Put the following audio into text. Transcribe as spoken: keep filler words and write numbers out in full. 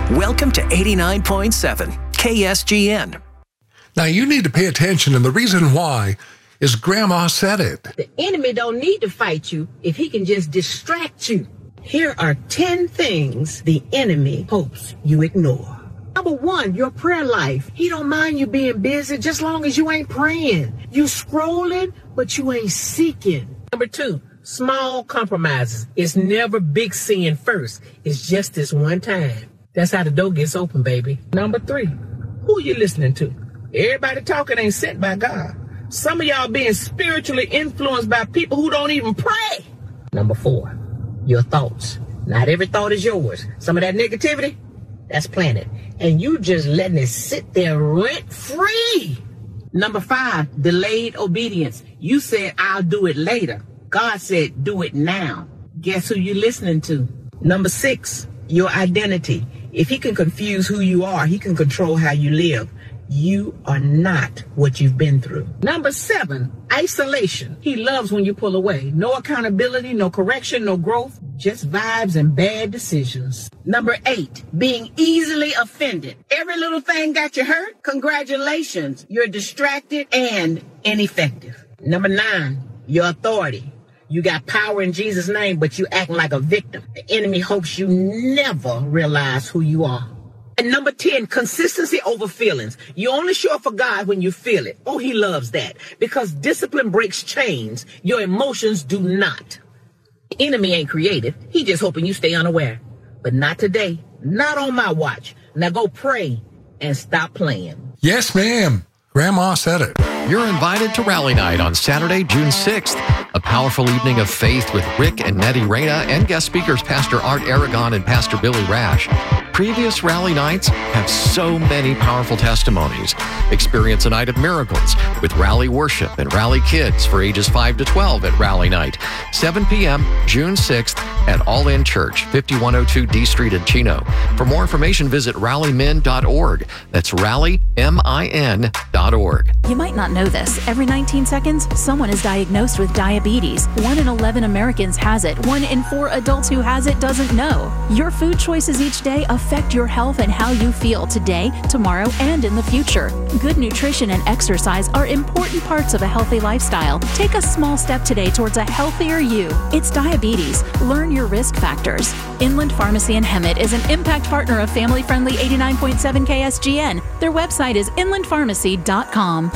Welcome to eighty-nine point seven K S G N. Now, you need to pay attention, and the reason why is Grandma said it. The enemy don't need to fight you if he can just distract you. Here are ten things the enemy hopes you ignore. Number one, your prayer life. He don't mind you being busy just long as you ain't praying. You scrolling, but you ain't seeking. Number two, small compromises. It's never big sin first. It's just this one time. That's how the door gets open, baby. Number three, who you listening to? Everybody talking ain't sent by God. Some of y'all being spiritually influenced by people who don't even pray. Number four, your thoughts. Not every thought is yours. Some of that negativity, that's planted. And you just letting it sit there rent free. Number five, delayed obedience. You said, I'll do it later. God said, do it now. Guess who you listening to? Number six, your identity. If he can confuse who you are, he can control how you live. You are not what you've been through. Number seven, isolation. He loves when you pull away. No accountability, no correction, no growth, just vibes and bad decisions. Number eight, being easily offended. Every little thing got you hurt? Congratulations. You're distracted and ineffective. Number nine, your authority. You got power in Jesus' name, but you acting like a victim. The enemy hopes you never realize who you are. And number ten, consistency over feelings. You only show up for God when you feel it. Oh, he loves that. Because discipline breaks chains. Your emotions do not. The enemy ain't creative. He just hoping you stay unaware. But not today. Not on my watch. Now go pray and stop playing. Yes, ma'am. Grandma said it. You're invited to Rally Night on Saturday, June sixth. A powerful evening of faith with Rick and Nettie Reyna and guest speakers Pastor Art Aragon and Pastor Billy Rash. Previous Rally Nights have so many powerful testimonies. Experience a night of miracles with Rally Worship and Rally Kids for ages five to twelve at Rally Night. seven p.m., June sixth at All In Church, fifty-one oh two D Street in Chino. For more information, visit rally min dot org. That's rally min dot org. You might not know this. Every nineteen seconds, someone is diagnosed with diabetes. One in eleven Americans has it. One in four adults who has it doesn't know. Your food choices each day affect your health and how you feel today, tomorrow, and in the future. Good nutrition and exercise are important parts of a healthy lifestyle. Take a small step today towards a healthier you. It's diabetes. Learn your risk factors. Inland Pharmacy in Hemet is an impact partner of family-friendly eighty-nine point seven K S G N. Their website is inland pharmacy dot com.